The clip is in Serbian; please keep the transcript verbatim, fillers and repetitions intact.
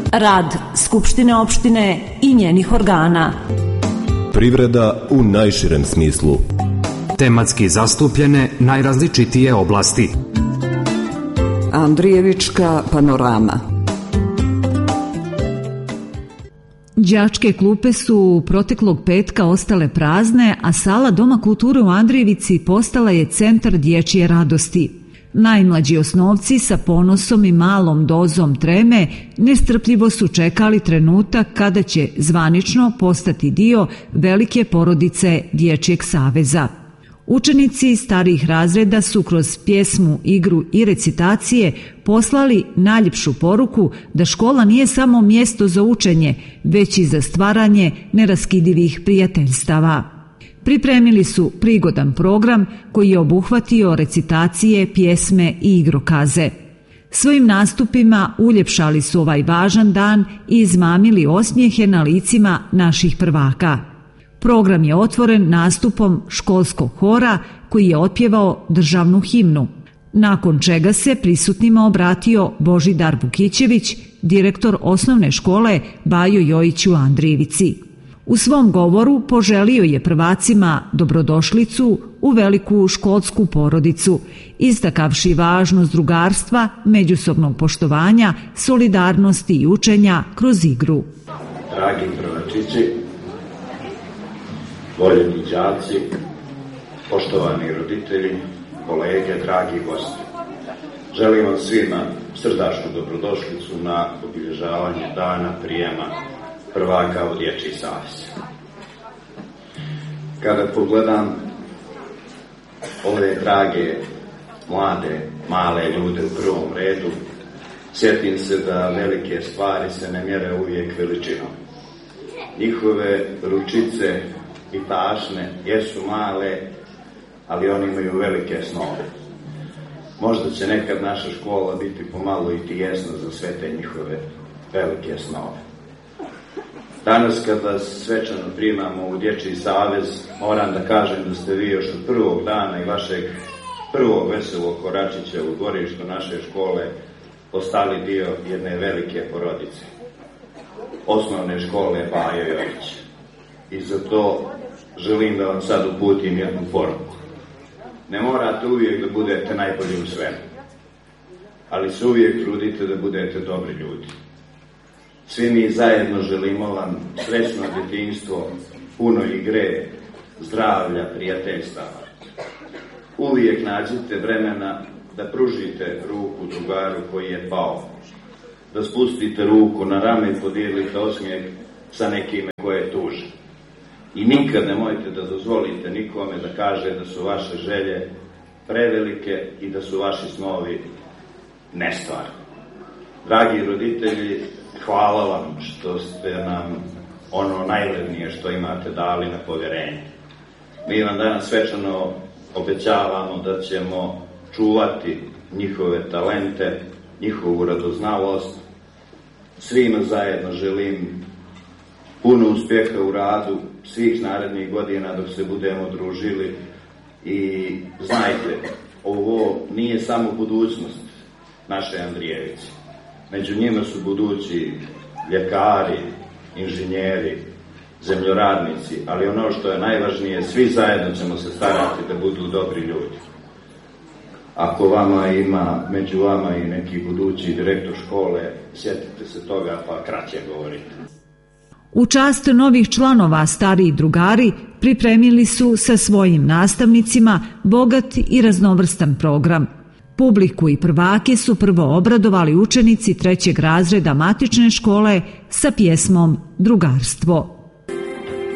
Rad Skupštine opštine i njenih organa. Privreda u najširem smislu. Tematski zastupljene najrazličitije oblasti. Andrijevička panorama. Đačke klupe su proteklog petka ostale prazne, a sala Doma kulture u Andrijevici postala je centar dječje radosti. Najmlađi osnovci sa ponosom i malom dozom treme nestrpljivo su čekali trenutak kada će zvanično postati dio velike porodice Dječjeg saveza. Učenici starijih razreda su kroz pjesmu, igru i recitacije poslali najljepšu poruku da škola nije samo mjesto za učenje, već i za stvaranje neraskidivih prijateljstava. Pripremili su prigodan program koji je obuhvatio recitacije, pjesme i igrokaze. Svojim nastupima uljepšali su ovaj važan dan i izmamili osmijehe na licima naših prvaka. Program je otvoren nastupom školskog hora koji je otpjevao državnu himnu, nakon čega se prisutnima obratio Božidar Vukićević, direktor osnovne škole Bajo Jojić u Andrijevici. U svom govoru poželio je prvacima dobrodošlicu u veliku školsku porodicu, istakavši važnost drugarstva, međusobnog poštovanja, solidarnosti i učenja kroz igru. Dragi prvačići, voljeni đaci, poštovani roditelji, kolege, dragi gosti. Želim vam svima srdačnu dobrodošlicu na obilježavanje dana prijema prvaka u Dječji savez. Kada pogledam ove drage, mlade, male ljude u prvom redu, sjetim se da velike stvari se ne mjere uvijek veličinom. Njihove ručice i tašne jesu male, ali oni imaju velike snove. Možda će nekad naša škola biti pomalo i tijesna za sve te njihove velike snove. Danas kad vas svečano primamo u Dječji savez, moram da kažem da ste vi još od prvog dana i vašeg prvog veselog koračića u dvorištu naše škole postali dio jedne velike porodice, osnovne škole Bajo Jojić. I za to želim da vam sad uputim jednu poruku. Ne morate uvijek da budete najbolji u svemu, ali se uvijek trudite da budete dobri ljudi. Svi mi zajedno želimo vam srećno djetinjstvo, puno igre, zdravlja, prijateljstava. Uvijek nađite vremena da pružite ruku drugaru koji je pao, da spustite ruku na rame i podijelite osmijeh sa nekime koje je tužan. I nikad nemojte da dozvolite nikome da kaže da su vaše želje prevelike i da su vaši snovi nestvarni. Dragi roditelji, hvala vam što ste nam ono najvrednije što imate dali na povjerenje. Mi vam danas svečano obećavamo da ćemo čuvati njihove talente, njihovu radoznalost. Svima zajedno želim puno uspjeha u radu svih narednih godina dok se budemo družili i znajte, ovo nije samo budućnost naše Andrijevice. Među njima su budući ljekari, inženjeri, zemljoradnici, ali ono što je najvažnije, svi zajedno ćemo se starati da budu dobri ljudi. Ako vama ima, među vama i neki budući direktor škole, sjetite se toga pa kraće govorite. U čast novih članova stariji drugari pripremili su sa svojim nastavnicima bogat i raznovrstan program. Publiku i prvake su prvo obradovali učenici trećeg razreda matične škole sa pjesmom Drugarstvo.